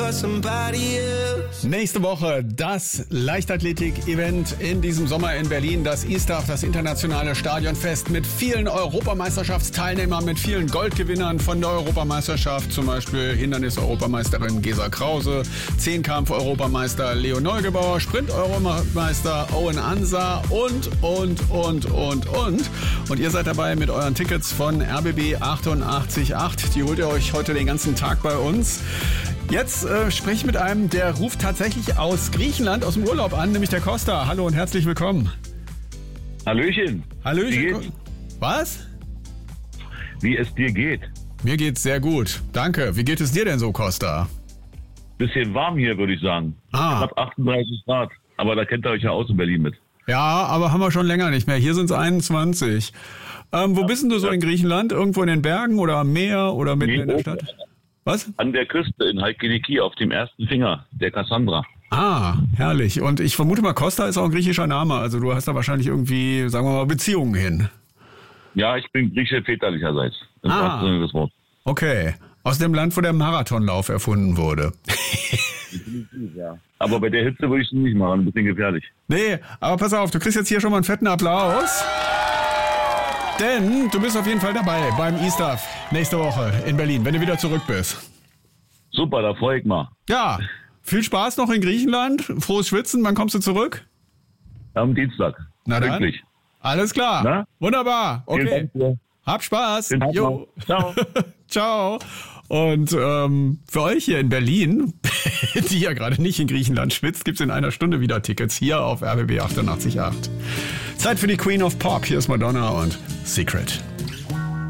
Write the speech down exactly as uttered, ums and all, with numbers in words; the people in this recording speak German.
for somebody else. Nächste Woche das Leichtathletik-Event in diesem Sommer in Berlin, das ISTAF, das internationale Stadionfest mit vielen Europameisterschaftsteilnehmern, mit vielen Goldgewinnern von der Europameisterschaft, zum Beispiel Hindernis-Europameisterin Gesa Krause, Zehnkampf-Europameister Leo Neugebauer, Sprint-Europameister Owen Ansa und, und, und, und, und. Und ihr seid dabei mit euren Tickets von R B B achtundachtzig Komma acht. Die holt ihr euch heute den ganzen Tag bei uns. Jetzt äh, spreche ich mit einem, der ruft tatsächlich aus Griechenland, aus dem Urlaub an, nämlich der Costa. Hallo und herzlich willkommen. Hallöchen. Hallöchen. Wie geht's? Was? Wie es dir geht. Mir geht's sehr gut. Danke. Wie geht es dir denn so, Costa? Bisschen warm hier, würde ich sagen. Ah. Knapp achtunddreißig Grad. Aber da kennt ihr euch ja aus in Berlin mit. Ja, aber haben wir schon länger nicht mehr. Hier sind es einundzwanzig. Ähm, wo ja, bist denn du so ja. in Griechenland? Irgendwo in den Bergen oder am Meer oder mitten nee, in der Stadt? Was? An der Küste in Halkidiki auf dem ersten Finger, der Cassandra. Ah, herrlich. Und ich vermute mal, Costa ist auch ein griechischer Name. Also du hast da wahrscheinlich irgendwie, sagen wir mal, Beziehungen hin. Ja, ich bin Grieche väterlicherseits. Im ah, Sinne des Wortes. Okay. Aus dem Land, wo der Marathonlauf erfunden wurde. Ja. Aber bei der Hitze würde ich es nicht machen, ein bisschen gefährlich. Nee, aber pass auf, du kriegst jetzt hier schon mal einen fetten Applaus. Denn du bist auf jeden Fall dabei beim ISTAF nächste Woche in Berlin, wenn du wieder zurück bist. Super, da freue ich mal. Ja, viel Spaß noch in Griechenland. Frohes Schwitzen, wann kommst du zurück? Am Dienstag. Na dann. Pünktlich. Alles klar. Na? Wunderbar. Okay. Hab Spaß. Jo. Ciao. Ciao. Und ähm, für euch hier in Berlin, die ja gerade nicht in Griechenland schwitzt, gibt's in einer Stunde wieder Tickets hier auf R B B achtundachtzig Komma acht. Zeit für die Queen of Pop. Hier ist Madonna und Secret.